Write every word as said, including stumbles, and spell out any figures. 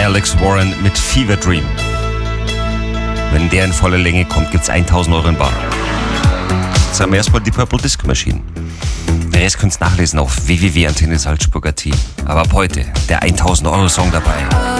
Alex Warren mit Fever Dream. Wenn der in voller Länge kommt, gibt's tausend Euro in Bar. Jetzt haben wir erstmal die Purple Disco Machine. Den Rest könnt's nachlesen auf w w w punkt antenne salzburg punkt at. Aber ab heute der tausend Euro Song dabei.